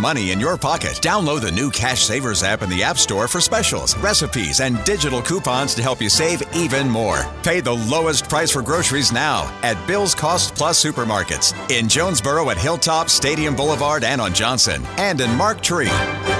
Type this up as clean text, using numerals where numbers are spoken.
money in your pocket. Download the new Cash Savers app in the App Store for specials, recipes, and digital coupons to help you save even more. Pay the lowest price for groceries now at Bill's Cost Plus Supermarkets in Jonesboro at Hilltop, Stadium Boulevard, and on Johnson, and in Mark Tree.